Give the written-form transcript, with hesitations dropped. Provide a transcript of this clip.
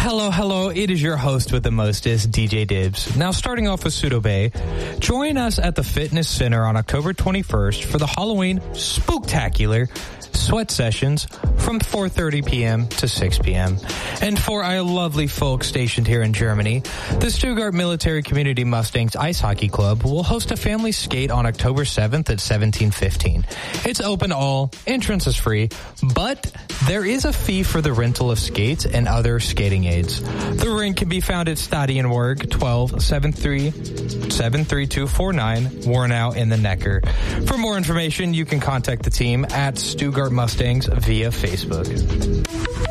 Hello, it is your host with the mostest, DJ Dibs. Now, starting off with Pseudo Bay, join us at the Fitness Center on October 21st for the Halloween Spooktacular Sweat Sessions from 4:30 p.m. to 6 p.m. And for our lovely folks stationed here in Germany, the Stuttgart Military Community Mustangs Ice Hockey Club will host a family skate on October 7th at 17:15. It's open to all, entrance is free, but there is a fee for the rental of skates and other skating aids. The rink can be found at Stadienwerk 12-73249, Warnow in the Neckar. For more information, you can contact the team at Stuttgart Mustangs via Facebook.